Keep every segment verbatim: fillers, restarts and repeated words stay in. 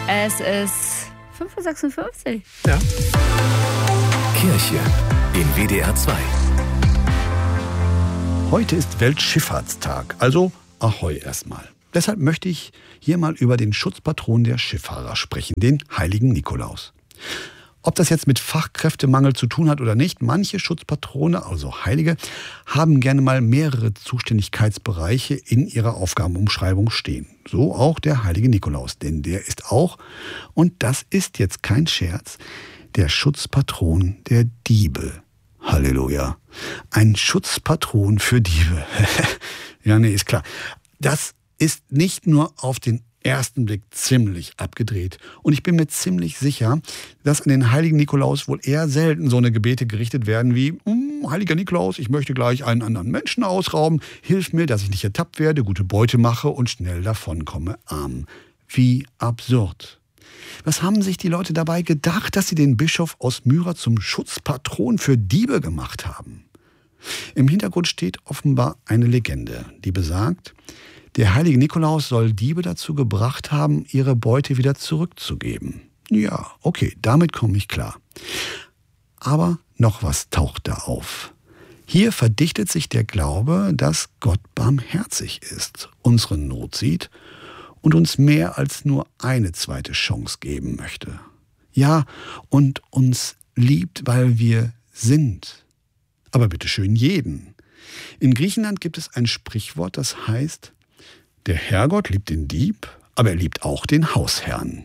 Es ist fünf Uhr sechsundfünfzig. Ja. Kirche in W D R zwei. Heute ist Weltschifffahrtstag, also Ahoi erstmal. Deshalb möchte ich hier mal über den Schutzpatron der Schifffahrer sprechen, den heiligen Nikolaus. Ob das jetzt mit Fachkräftemangel zu tun hat oder nicht, manche Schutzpatrone, also Heilige, haben gerne mal mehrere Zuständigkeitsbereiche in ihrer Aufgabenumschreibung stehen. So auch der heilige Nikolaus, denn der ist auch, und das ist jetzt kein Scherz, der Schutzpatron der Diebe. Halleluja. Ein Schutzpatron für Diebe. Ja, nee, ist klar. Das ist nicht nur auf den ersten Blick ziemlich abgedreht. Und ich bin mir ziemlich sicher, dass an den heiligen Nikolaus wohl eher selten so eine Gebete gerichtet werden wie: hm, heiliger Nikolaus, ich möchte gleich einen anderen Menschen ausrauben. Hilf mir, dass ich nicht ertappt werde, gute Beute mache und schnell davonkomme arm. Wie absurd. Was haben sich die Leute dabei gedacht, dass sie den Bischof aus Myra zum Schutzpatron für Diebe gemacht haben? Im Hintergrund steht offenbar eine Legende, die besagt, der heilige Nikolaus soll Diebe dazu gebracht haben, ihre Beute wieder zurückzugeben. Ja, okay, damit komme ich klar. Aber noch was taucht da auf. Hier verdichtet sich der Glaube, dass Gott barmherzig ist, unsere Not sieht und uns mehr als nur eine zweite Chance geben möchte. Ja, und uns liebt, weil wir sind. Aber bitteschön jeden. In Griechenland gibt es ein Sprichwort, das heißt: Der Herrgott liebt den Dieb, aber er liebt auch den Hausherrn.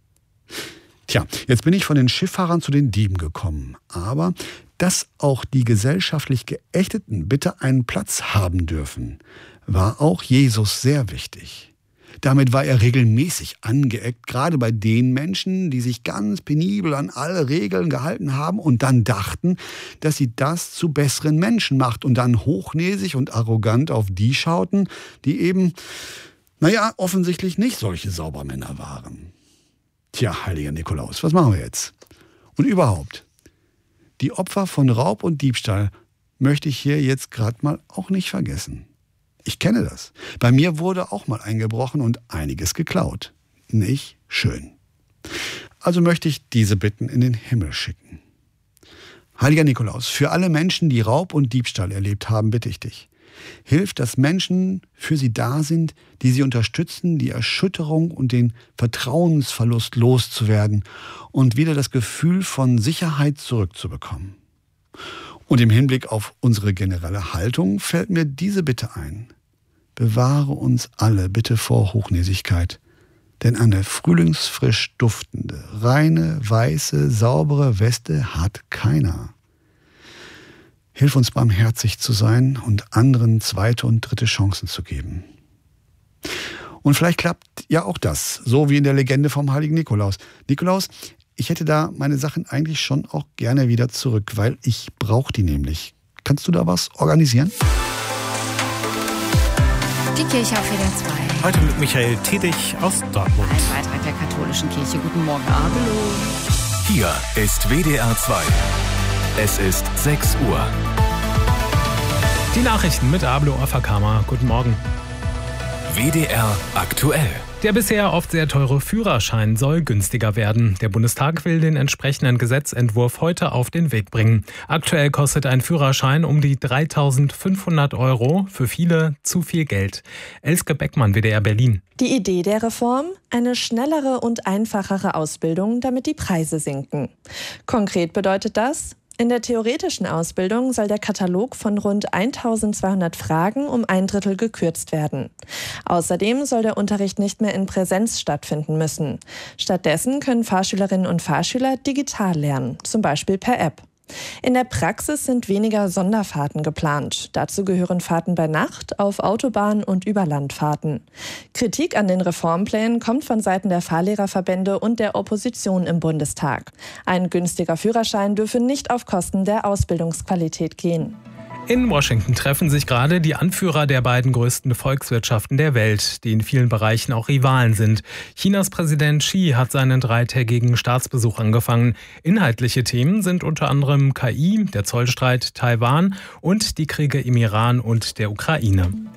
Tja, jetzt bin ich von den Schifffahrern zu den Dieben gekommen. Aber dass auch die gesellschaftlich Geächteten bitte einen Platz haben dürfen, war auch Jesus sehr wichtig. Damit war er regelmäßig angeeckt, gerade bei den Menschen, die sich ganz penibel an alle Regeln gehalten haben und dann dachten, dass sie das zu besseren Menschen macht und dann hochnäsig und arrogant auf die schauten, die eben, naja, offensichtlich nicht solche Saubermänner waren. Tja, heiliger Nikolaus, was machen wir jetzt? Und überhaupt, die Opfer von Raub und Diebstahl möchte ich hier jetzt gerade mal auch nicht vergessen. Ich kenne das. Bei mir wurde auch mal eingebrochen und einiges geklaut. Nicht schön. Also möchte ich diese Bitten in den Himmel schicken. Heiliger Nikolaus, für alle Menschen, die Raub und Diebstahl erlebt haben, bitte ich dich. Hilf, dass Menschen für sie da sind, die sie unterstützen, die Erschütterung und den Vertrauensverlust loszuwerden und wieder das Gefühl von Sicherheit zurückzubekommen. Und im Hinblick auf unsere generelle Haltung fällt mir diese Bitte ein. Bewahre uns alle bitte vor Hochnäsigkeit, denn eine frühlingsfrisch duftende, reine, weiße, saubere Weste hat keiner. Hilf uns barmherzig zu sein und anderen zweite und dritte Chancen zu geben. Und vielleicht klappt ja auch das, so wie in der Legende vom heiligen Nikolaus. Nikolaus, ich hätte da meine Sachen eigentlich schon auch gerne wieder zurück, weil ich brauche die nämlich. Kannst du da was organisieren? Die Kirche auf W D R zwei. Heute mit Michael Tedig aus Dortmund. Ein Beitrag der katholischen Kirche. Guten Morgen, Abelo. Hier ist W D R zwei. Es ist sechs Uhr. Die Nachrichten mit Abelo Afakama. Guten Morgen. W D R aktuell. Der bisher oft sehr teure Führerschein soll günstiger werden. Der Bundestag will den entsprechenden Gesetzentwurf heute auf den Weg bringen. Aktuell kostet ein Führerschein um die dreitausendfünfhundert Euro. Für viele zu viel Geld. Elske Beckmann, W D R Berlin. Die Idee der Reform? Eine schnellere und einfachere Ausbildung, damit die Preise sinken. Konkret bedeutet das: In der theoretischen Ausbildung soll der Katalog von rund eintausendzweihundert Fragen um ein Drittel gekürzt werden. Außerdem soll der Unterricht nicht mehr in Präsenz stattfinden müssen. Stattdessen können Fahrschülerinnen und Fahrschüler digital lernen, zum Beispiel per App. In der Praxis sind weniger Sonderfahrten geplant. Dazu gehören Fahrten bei Nacht, auf Autobahn und Überlandfahrten. Kritik an den Reformplänen kommt von Seiten der Fahrlehrerverbände und der Opposition im Bundestag. Ein günstiger Führerschein dürfe nicht auf Kosten der Ausbildungsqualität gehen. In Washington treffen sich gerade die Anführer der beiden größten Volkswirtschaften der Welt, die in vielen Bereichen auch Rivalen sind. Chinas Präsident Xi hat seinen dreitägigen Staatsbesuch angefangen. Inhaltliche Themen sind unter anderem K I, der Zollstreit Taiwan und die Kriege im Iran und der Ukraine.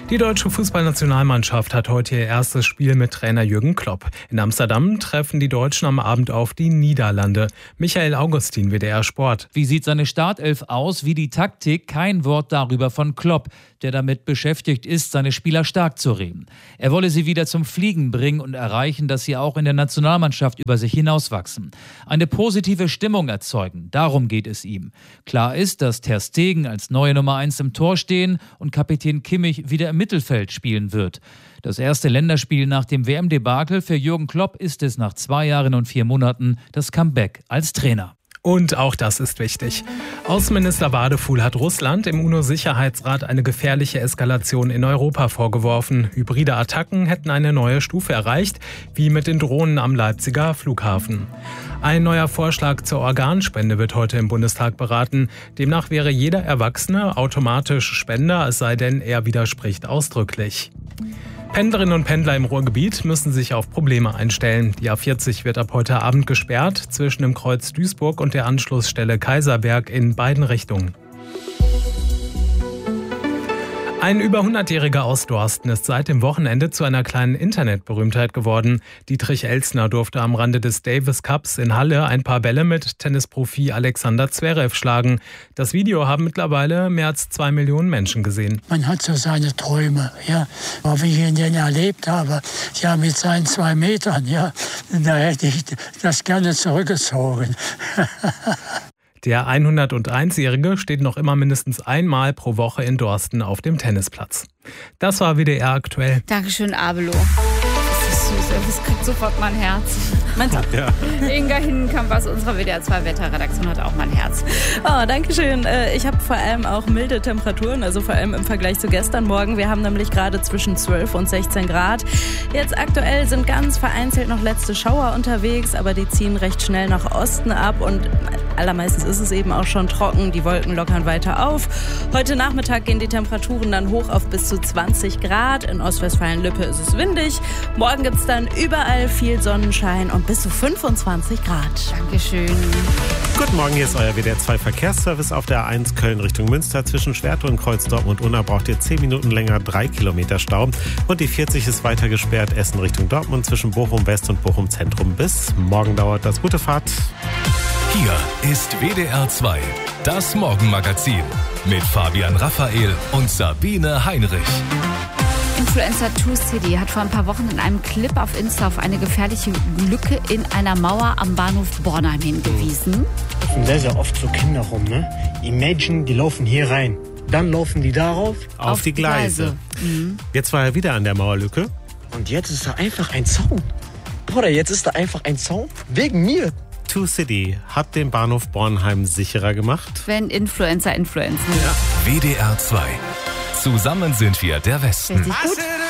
Die deutsche Fußballnationalmannschaft hat heute ihr erstes Spiel mit Trainer Jürgen Klopp. In Amsterdam treffen die Deutschen am Abend auf die Niederlande. Michael Augustin, W D R Sport. Wie sieht seine Startelf aus, wie die Taktik? Kein Wort darüber von Klopp, der damit beschäftigt ist, seine Spieler stark zu reden. Er wolle sie wieder zum Fliegen bringen und erreichen, dass sie auch in der Nationalmannschaft über sich hinauswachsen. Eine positive Stimmung erzeugen, darum geht es ihm. Klar ist, dass Ter Stegen als neue Nummer eins im Tor stehen und Kapitän Kimmich wieder im Mittelfeld spielen wird. Das erste Länderspiel nach dem W M-Debakel für Jürgen Klopp ist es nach zwei Jahren und vier Monaten das Comeback als Trainer. Und auch das ist wichtig. Außenminister Wadefuhl hat Russland im UNO-Sicherheitsrat eine gefährliche Eskalation in Europa vorgeworfen. Hybride Attacken hätten eine neue Stufe erreicht, wie mit den Drohnen am Leipziger Flughafen. Ein neuer Vorschlag zur Organspende wird heute im Bundestag beraten. Demnach wäre jeder Erwachsene automatisch Spender, es sei denn, er widerspricht ausdrücklich. Pendlerinnen und Pendler im Ruhrgebiet müssen sich auf Probleme einstellen. Die A vierzig wird ab heute Abend gesperrt, zwischen dem Kreuz Duisburg und der Anschlussstelle Kaiserberg in beiden Richtungen. Ein über hundertjähriger aus Dorsten ist seit dem Wochenende zu einer kleinen Internetberühmtheit geworden. Dietrich Elsner durfte am Rande des Davis Cups in Halle ein paar Bälle mit Tennisprofi Alexander Zverev schlagen. Das Video haben mittlerweile mehr als zwei Millionen Menschen gesehen. Man hat so seine Träume, ja. Aber wie ich ihn denn erlebt habe, ja, mit seinen zwei Metern, ja, da hätte ich das gerne zurückgezogen. Der hunderteinjährige steht noch immer mindestens einmal pro Woche in Dorsten auf dem Tennisplatz. Das war W D R aktuell. Dankeschön, Abelo. Das ist süß, das kriegt sofort mein Herz. Ja. Inga Hindenkamp aus unserer W D R zwei Wetterredaktion hat auch mein Herz. Oh, danke schön. Ich habe vor allem auch milde Temperaturen, also vor allem im Vergleich zu gestern Morgen. Wir haben nämlich gerade zwischen zwölf und sechzehn Grad. Jetzt aktuell sind ganz vereinzelt noch letzte Schauer unterwegs, aber die ziehen recht schnell nach Osten ab und allermeistens ist es eben auch schon trocken. Die Wolken lockern weiter auf. Heute Nachmittag gehen die Temperaturen dann hoch auf bis zu zwanzig Grad. In Ostwestfalen-Lippe ist es windig. Morgen gibt es dann überall viel Sonnenschein und bis zu fünfundzwanzig Grad. Dankeschön. Guten Morgen, hier ist euer W D R zwei Verkehrsservice auf der A eins Köln Richtung Münster. Zwischen Schwerte und Kreuz Dortmund-Unna braucht ihr zehn Minuten länger, drei Kilometer Stau. Und die vierzig ist weiter gesperrt, Essen Richtung Dortmund zwischen Bochum West und Bochum Zentrum. Bis morgen dauert das. Gute Fahrt. Hier ist W D R zwei, das Morgenmagazin mit Fabian Raphael und Sabine Heinrich. Influencer two City hat vor ein paar Wochen in einem Clip auf Insta auf eine gefährliche Lücke in einer Mauer am Bahnhof Bornheim hingewiesen. Da laufen sehr, sehr oft so Kinder rum, ne? Imagine, die laufen hier rein. Dann laufen die darauf. Auf, auf die Gleise. Gleise. Mhm. Jetzt war er wieder an der Mauerlücke. Und jetzt ist da einfach ein Zaun. Bruder, jetzt ist da einfach ein Zaun. Wegen mir. two City hat den Bahnhof Bornheim sicherer gemacht. Wenn Influencer influenzen. Ja. W D R zwei. Zusammen sind wir der Westen. Richtig gut.